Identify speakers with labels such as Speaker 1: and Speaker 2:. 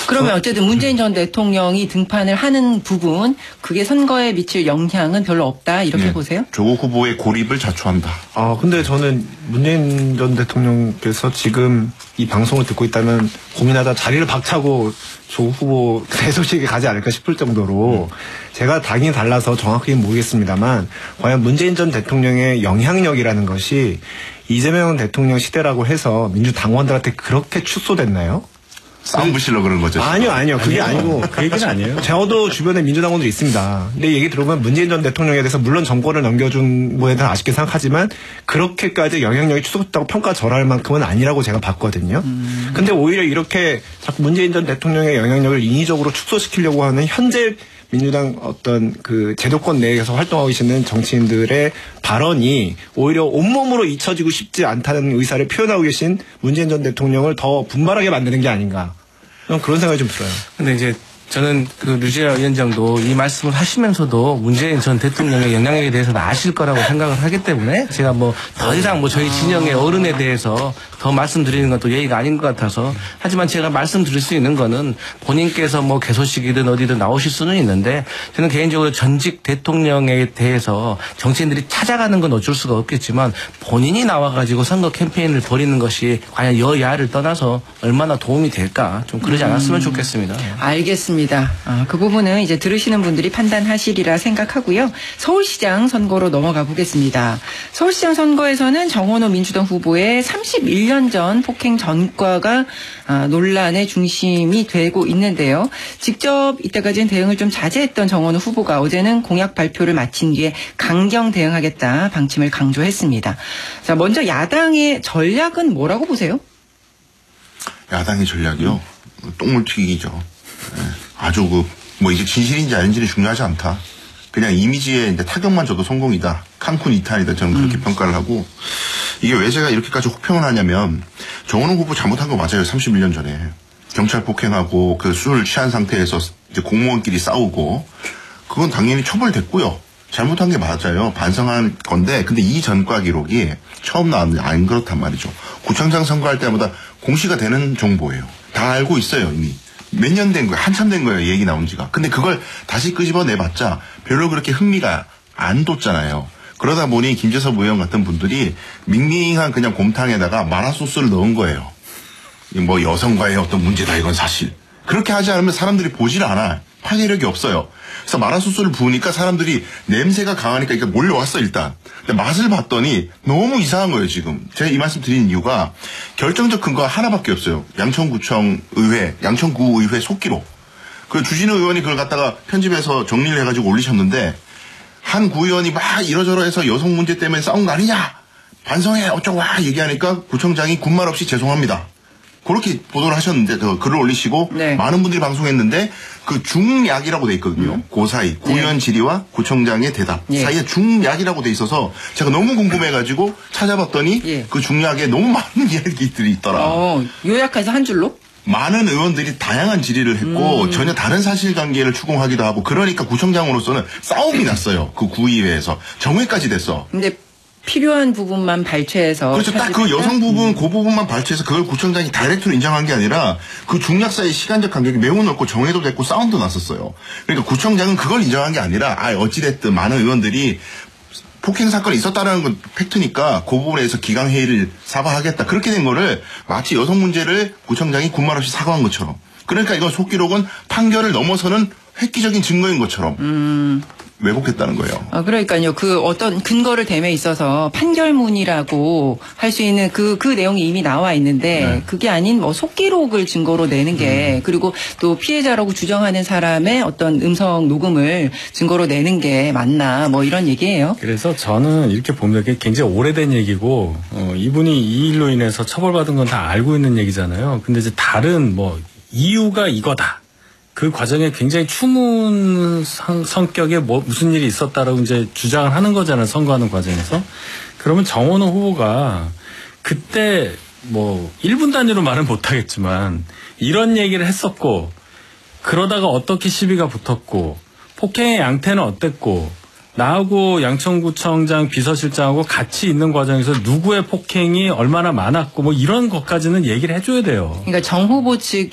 Speaker 1: 그러면 어쨌든 문재인 전 대통령이 등판을 하는 부분, 그게 선거에 미칠 영향은 별로 없다 이렇게 보세요?
Speaker 2: 조국 후보의 고립을 자초한다.
Speaker 3: 근데 저는 문재인 전 대통령께서 지금 이 방송을 듣고 있다면 고민하다 자리를 박차고 조국 후보 대소식에 가지 않을까 싶을 정도로 제가 당이 달라서 정확하게 모르겠습니다만 과연 문재인 전 대통령의 영향력이라는 것이 이재명 대통령 시대라고 해서 민주당원들한테 그렇게 축소됐나요?
Speaker 2: 싸움 부시려 그런 거죠.
Speaker 3: 아니요. 그게 아니고. 그 얘기는 아니에요. 저도 주변에 민주당원들이 있습니다. 근데 얘기 들어보면 문재인 전 대통령에 대해서 물론 정권을 넘겨준 거에 대해서 아쉽게 생각하지만 그렇게까지 영향력이 축소됐다고 평가절하할 만큼은 아니라고 제가 봤거든요. 근데 오히려 이렇게 자꾸 문재인 전 대통령의 영향력을 인위적으로 축소시키려고 하는 현재 민주당 어떤 그 제도권 내에서 활동하고 계시는 정치인들의 발언이 오히려 온몸으로 잊혀지고 싶지 않다는 의사를 표현하고 계신 문재인 전 대통령을 더 분발하게 만드는 게 아닌가. 그런 생각이 좀 들어요.
Speaker 4: 근데 이제 저는 그 류지아 위원장도 이 말씀을 하시면서도 문재인 전 대통령의 영향력에 대해서는 아실 거라고 생각을 하기 때문에 제가 뭐 더 이상 뭐 저희 진영의 어른에 대해서 더 말씀드리는 건 또 예의가 아닌 것 같아서 하지만 제가 말씀드릴 수 있는 거는 본인께서 뭐 개소식이든 어디든 나오실 수는 있는데 저는 개인적으로 전직 대통령에 대해서 정치인들이 찾아가는 건 어쩔 수가 없겠지만 본인이 나와가지고 선거 캠페인을 벌이는 것이 과연 여야를 떠나서 얼마나 도움이 될까 좀 그러지 않았으면 좋겠습니다.
Speaker 1: 알겠습니다. 그 부분은 이제 들으시는 분들이 판단하시리라 생각하고요. 서울시장 선거로 넘어가 보겠습니다. 서울시장 선거에서는 정원호 민주당 후보의 31년 전 폭행 전과가 논란의 중심이 되고 있는데요. 직접 이때까지는 대응을 좀 자제했던 정원호 후보가 어제는 공약 발표를 마친 뒤에 강경 대응하겠다 방침을 강조했습니다. 자, 먼저 야당의 전략은 뭐라고 보세요?
Speaker 2: 야당의 전략이요? 똥물 튀기기죠. 아주 뭐 이게 진실인지 아닌지는 중요하지 않다. 그냥 이미지에 이제 타격만 줘도 성공이다. 칸쿤 이탈이다. 저는 그렇게 평가를 하고 이게 왜 제가 이렇게까지 혹평을 하냐면 정원호 후보 잘못한 거 맞아요. 31년 전에 경찰 폭행하고 그 술을 취한 상태에서 이제 공무원끼리 싸우고 그건 당연히 처벌됐고요. 잘못한 게 맞아요. 반성한 건데 근데 이 전과 기록이 처음 나왔는데 안 그렇단 말이죠. 구청장 선거할 때마다 공시가 되는 정보예요. 다 알고 있어요 이미. 몇 년 된 거예요. 한참 된 거예요. 얘기 나온 지가. 근데 그걸 다시 끄집어내봤자 별로 그렇게 흥미가 안 돋잖아요. 그러다 보니 김재섭 의원 같은 분들이 밍밍한 그냥 곰탕에다가 마라소스를 넣은 거예요. 뭐 여성과의 어떤 문제다 이건 사실. 그렇게 하지 않으면 사람들이 보질 않아. 파괴력이 없어요. 그래서 마라소스를 부으니까 사람들이 냄새가 강하니까 이게 몰려왔어 일단. 근데 맛을 봤더니 너무 이상한 거예요 지금. 제가 이 말씀 드리는 이유가 결정적 근거가 하나밖에 없어요. 양천구청 의회, 양천구 의회 속기록. 그 주진우 의원이 그걸 갖다가 편집해서 정리를 해가지고 올리셨는데 한 구의원이 막 이러저러 해서 여성 문제 때문에 싸운 거 아니냐. 반성해 어쩌고 얘기하니까 구청장이 군말 없이 죄송합니다. 그렇게 보도를 하셨는데 글을 올리시고 네. 많은 분들이 방송했는데 그 중약이라고 돼 있거든요. 그 사이 구의원 질의와 구청장의 대답 사이에 중약이라고 돼 있어서 제가 너무 궁금해가지고 찾아봤더니 그 중약에 너무 많은 이야기들이 있더라.
Speaker 1: 요약해서 한 줄로?
Speaker 2: 많은 의원들이 다양한 질의를 했고 전혀 다른 사실관계를 추궁하기도 하고 그러니까 구청장으로서는 싸움이 났어요. 그 구의회에서 정회까지 됐어.
Speaker 1: 근데 필요한 부분만 발췌해서
Speaker 2: 그렇죠. 딱 그 여성 부분 그 부분만 발췌해서 그걸 구청장이 다이렉트로 인정한 게 아니라 그 중약 사이의 시간적 간격이 매우 넓고 정해도 됐고 싸움도 났었어요. 그러니까 구청장은 그걸 인정한 게 아니라 어찌됐든 많은 의원들이 폭행 사건이 있었다는 건 팩트니까 그 부분에 대해서 기강회의를 사과하겠다. 그렇게 된 거를 마치 여성 문제를 구청장이 군말 없이 사과한 것처럼. 그러니까 이건 속기록은 판결을 넘어서는 획기적인 증거인 것처럼 왜곡했다는 거예요.
Speaker 1: 그러니까요. 그 어떤 근거를 댐에 있어서 판결문이라고 할 수 있는 그 내용이 이미 나와 있는데 그게 아닌 뭐 속기록을 증거로 내는 게 그리고 또 피해자라고 주장하는 사람의 어떤 음성 녹음을 증거로 내는 게 맞나 뭐 이런 얘기예요.
Speaker 5: 그래서 저는 이렇게 봅니다. 이게 굉장히 오래된 얘기고 이분이 이 일로 인해서 처벌받은 건 다 알고 있는 얘기잖아요. 근데 이제 다른 뭐 이유가 이거다. 그 과정에 굉장히 추문 성격의 무슨 일이 있었다라고 이제 주장을 하는 거잖아요. 선거하는 과정에서. 그러면 정원호 후보가 그때 뭐 1분 단위로 말은 못하겠지만 이런 얘기를 했었고 그러다가 어떻게 시비가 붙었고 폭행의 양태는 어땠고 나하고 양천구청장 비서실장하고 같이 있는 과정에서 누구의 폭행이 얼마나 많았고 뭐 이런 것까지는 얘기를 해줘야 돼요.
Speaker 1: 그러니까 정 후보 측